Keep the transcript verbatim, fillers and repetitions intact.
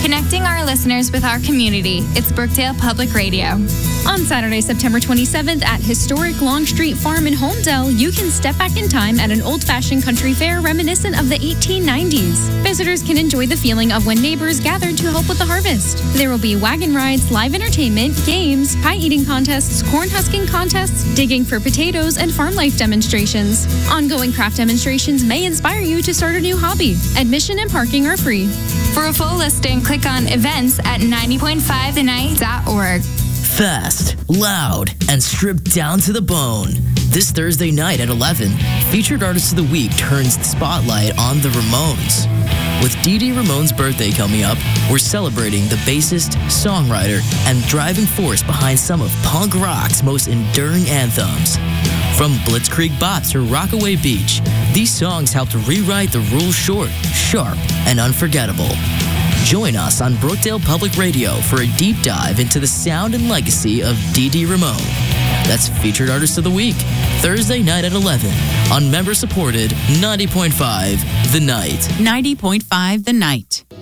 connecting our listeners with our community. It's Brookdale Public Radio. On Saturday, September twenty-seventh at historic Longstreet Farm in Holmdel, you can step back in time at an old-fashioned country fair reminiscent of the eighteen nineties. Visitors can enjoy the feeling of when neighbors gathered to help with the harvest. There will be wagon rides, live entertainment, games, pie eating contests, corn husking contests, digging for potatoes, and farm life demonstrations. Ongoing craft demonstrations may inspire you to start a new hobby. Admission and parking are free. For a full listing, click on events at ninety point five the night dot org. Fast, loud, and stripped down to the bone. This Thursday night at eleven, Featured Artist of the Week turns the spotlight on the Ramones. With Dee Dee Ramone's birthday coming up, we're celebrating the bassist, songwriter, and driving force behind some of punk rock's most enduring anthems. From Blitzkrieg Bop to Rockaway Beach, these songs helped rewrite the rules short, sharp, and unforgettable. Join us on Brookdale Public Radio for a deep dive into the sound and legacy of Dee Dee Ramone. That's Featured Artist of the Week, Thursday night at eleven on member-supported ninety point five The Night. ninety point five The Night.